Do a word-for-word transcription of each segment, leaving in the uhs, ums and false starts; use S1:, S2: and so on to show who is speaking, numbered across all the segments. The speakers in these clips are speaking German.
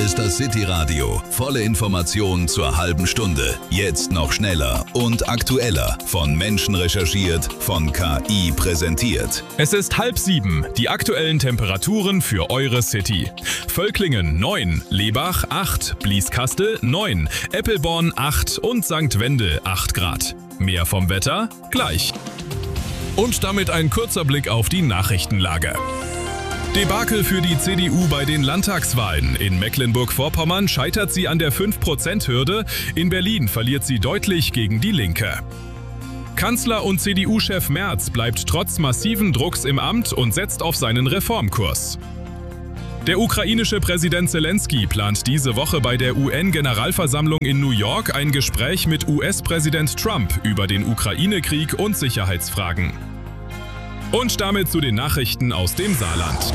S1: ist das City Radio. Volle Informationen zur halben Stunde. Jetzt noch schneller und aktueller. Von Menschen recherchiert, von K I präsentiert.
S2: Es ist halb sieben. Die aktuellen Temperaturen für eure City. Völklingen neun, Lebach acht, Blieskastel neun, Eppelborn acht und Sankt Wendel acht Grad. Mehr vom Wetter gleich. Und damit ein kurzer Blick auf die Nachrichtenlage. Debakel für die C D U bei den Landtagswahlen. In Mecklenburg-Vorpommern scheitert sie an der fünf Prozent Hürde, in Berlin verliert sie deutlich gegen die Linke. Kanzler und C D U-Chef Merz bleibt trotz massiven Drucks im Amt und setzt auf seinen Reformkurs. Der ukrainische Präsident Zelensky plant diese Woche bei der U N-Generalversammlung in New York ein Gespräch mit U S-Präsident Trump über den Ukraine-Krieg und Sicherheitsfragen. Und damit zu den Nachrichten aus dem Saarland.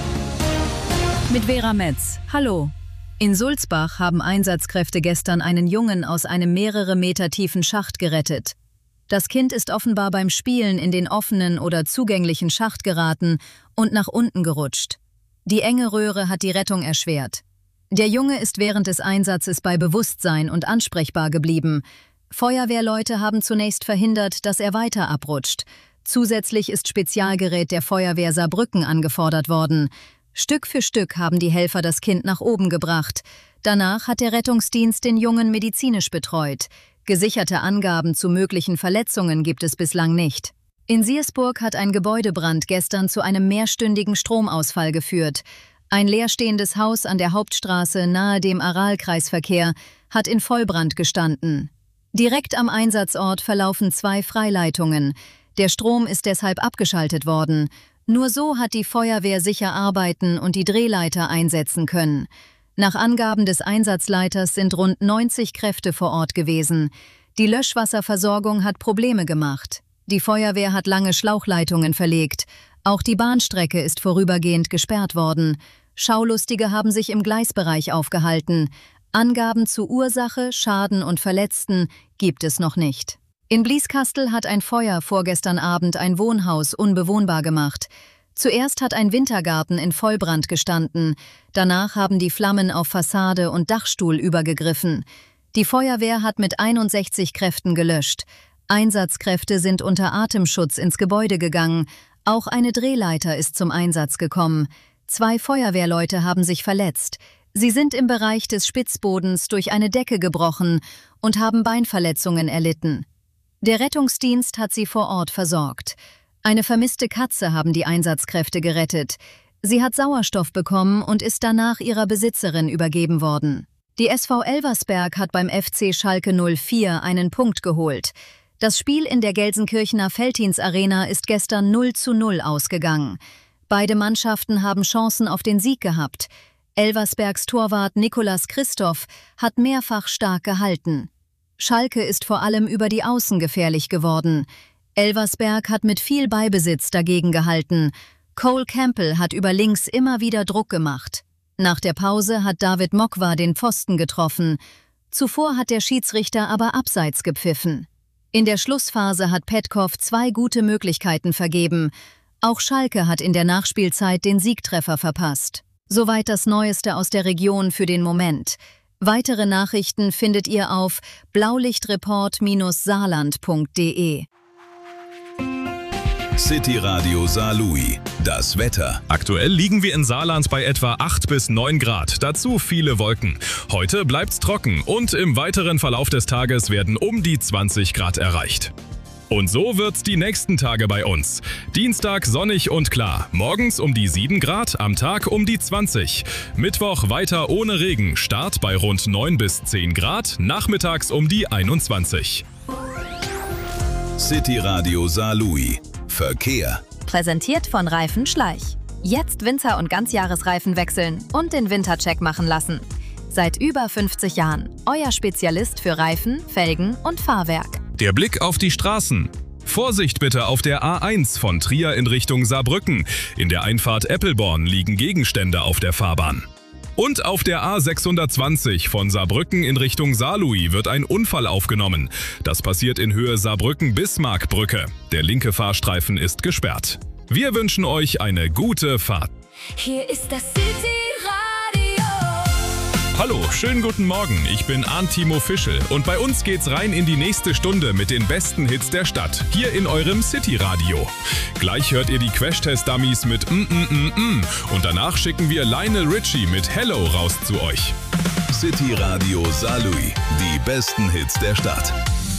S3: Mit Vera Metz. Hallo. In Sulzbach haben Einsatzkräfte gestern einen Jungen aus einem mehrere Meter tiefen Schacht gerettet. Das Kind ist offenbar beim Spielen in den offenen oder zugänglichen Schacht geraten und nach unten gerutscht. Die enge Röhre hat die Rettung erschwert. Der Junge ist während des Einsatzes bei Bewusstsein und ansprechbar geblieben. Feuerwehrleute haben zunächst verhindert, dass er weiter abrutscht. Zusätzlich ist Spezialgerät der Feuerwehr Saarbrücken angefordert worden. Stück für Stück haben die Helfer das Kind nach oben gebracht. Danach hat der Rettungsdienst den Jungen medizinisch betreut. Gesicherte Angaben zu möglichen Verletzungen gibt es bislang nicht. In Siersburg hat ein Gebäudebrand gestern zu einem mehrstündigen Stromausfall geführt. Ein leerstehendes Haus an der Hauptstraße nahe dem Aralkreisverkehr hat in Vollbrand gestanden. Direkt am Einsatzort verlaufen zwei Freileitungen. Der Strom ist deshalb abgeschaltet worden. Nur so hat die Feuerwehr sicher arbeiten und die Drehleiter einsetzen können. Nach Angaben des Einsatzleiters sind rund neunzig Kräfte vor Ort gewesen. Die Löschwasserversorgung hat Probleme gemacht. Die Feuerwehr hat lange Schlauchleitungen verlegt. Auch die Bahnstrecke ist vorübergehend gesperrt worden. Schaulustige haben sich im Gleisbereich aufgehalten. Angaben zu Ursache, Schaden und Verletzten gibt es noch nicht. In Blieskastel hat ein Feuer vorgestern Abend ein Wohnhaus unbewohnbar gemacht. Zuerst hat ein Wintergarten in Vollbrand gestanden. Danach haben die Flammen auf Fassade und Dachstuhl übergegriffen. Die Feuerwehr hat mit einundsechzig Kräften gelöscht. Einsatzkräfte sind unter Atemschutz ins Gebäude gegangen. Auch eine Drehleiter ist zum Einsatz gekommen. Zwei Feuerwehrleute haben sich verletzt. Sie sind im Bereich des Spitzbodens durch eine Decke gebrochen und haben Beinverletzungen erlitten. Der Rettungsdienst hat sie vor Ort versorgt. Eine vermisste Katze haben die Einsatzkräfte gerettet. Sie hat Sauerstoff bekommen und ist danach ihrer Besitzerin übergeben worden. Die S V Elversberg hat beim F C Schalke null vier einen Punkt geholt. Das Spiel in der Gelsenkirchener Veltins-Arena ist gestern null zu null ausgegangen. Beide Mannschaften haben Chancen auf den Sieg gehabt. Elversbergs Torwart Nicolas Christoph hat mehrfach stark gehalten. Schalke ist vor allem über die Außen gefährlich geworden. Elversberg hat mit viel Ballbesitz dagegen gehalten. Cole Campbell hat über links immer wieder Druck gemacht. Nach der Pause hat David Mokwa den Pfosten getroffen. Zuvor hat der Schiedsrichter aber abseits gepfiffen. In der Schlussphase hat Petkov zwei gute Möglichkeiten vergeben. Auch Schalke hat in der Nachspielzeit den Siegtreffer verpasst. Soweit das Neueste aus der Region für den Moment. Weitere Nachrichten findet ihr auf blaulichtreport saarland punkt de.
S1: City Radio Saarlouis. Das Wetter.
S2: Aktuell liegen wir in Saarland bei etwa acht bis neun Grad, dazu viele Wolken. Heute bleibt's trocken und im weiteren Verlauf des Tages werden um die zwanzig Grad erreicht. Und so wird's die nächsten Tage bei uns. Dienstag sonnig und klar, morgens um die sieben Grad, am Tag um die zwanzig. Mittwoch weiter ohne Regen, Start bei rund neun bis zehn Grad, nachmittags um die einundzwanzig.
S1: City Radio Saarlouis. Verkehr.
S4: Präsentiert von Reifen Schleich. Jetzt Winter- und Ganzjahresreifen wechseln und den Wintercheck machen lassen. Seit über fünfzig Jahren euer Spezialist für Reifen, Felgen und Fahrwerk.
S2: Der Blick auf die Straßen. Vorsicht bitte auf der A eins von Trier in Richtung Saarbrücken. In der Einfahrt Eppelborn liegen Gegenstände auf der Fahrbahn. Und auf der A sechshundertzwanzig von Saarbrücken in Richtung Saarlouis wird ein Unfall aufgenommen. Das passiert in Höhe Saarbrücken-Bismarck-Brücke. Der linke Fahrstreifen ist gesperrt. Wir wünschen euch eine gute Fahrt.
S5: Hier ist das City Radio.
S2: Hallo, schönen guten Morgen, ich bin Arndt Timo Fischel und bei uns geht's rein in die nächste Stunde mit den besten Hits der Stadt, hier in eurem City-Radio. Gleich hört ihr die Crash-Test-Dummies mit mm mm mm mm und danach schicken wir Lionel Richie mit Hello raus zu euch.
S1: City Radio Saarlouis, die besten Hits der Stadt.